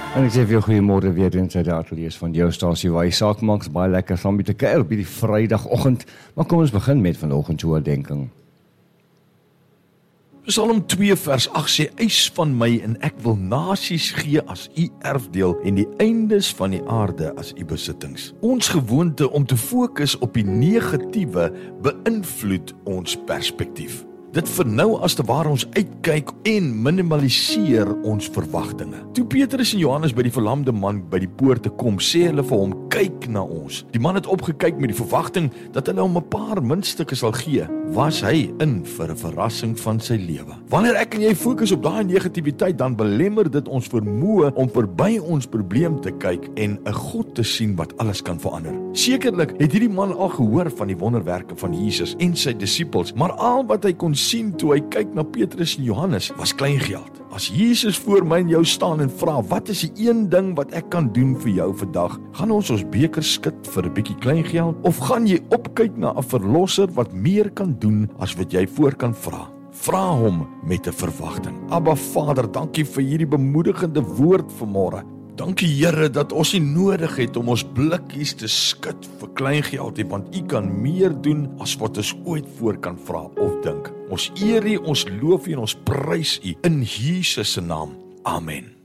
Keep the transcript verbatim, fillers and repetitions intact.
En ek sê vir jou goeiemôre weer in sy atelier van jou stasie waar jy saak maak, baie lekker saam met 'n kuier op hierdie Vrydagoggend. Maar kom ons begin met vanoggend se oordeenking. Psalm twee vers agt sê, eis van my en ek wil nasies gee as u erfdeel en die eindes van die aarde as u besittings. Ons gewoonte om te fokus op die negatiewe beïnvloed ons perspektief. Dit vernou as te waar ons uitkyk en minimaliseer ons verwagtinge. Toe Petrus en Johannes by die verlamde man by die poorte kom, sê hulle vir hom, kyk na ons. Die man het opgekyk met die verwagting dat hulle hom 'n paar muntstukke sal gee. Was hy in vir 'n verrassing van sy lewe? Wanneer ek en jy fokus op daai negativiteit, dan belemmer dit ons vermoë om verby ons probleem te kyk en 'n God te sien wat alles kan verander. Sekerlik het hierdie man al gehoor van die wonderwerke van Jesus en sy disippels, maar al wat hy kon sien toe hy kyk na Petrus en Johannes was kleingeld. As Jesus voor my en jou staan en vra, wat is die een ding wat ek kan doen vir jou vandag? Gaan ons ons beker skud vir 'n bietjie kleingeld? Of gaan jy opkyk na 'n verlosser wat meer kan doen as wat jy voor kan vra? Vra hom met 'n verwagting. Abba Vader, dankie vir hierdie bemoedigende woord vanmôre. Dankie Here dat ons nie nodig het om ons blikkies te skud vir kleingeld nie, want U kan meer doen as wat ons ooit voor kan vra of dink. Ons eer U, ons loof U en ons prys U in Jesus se naam. Amen.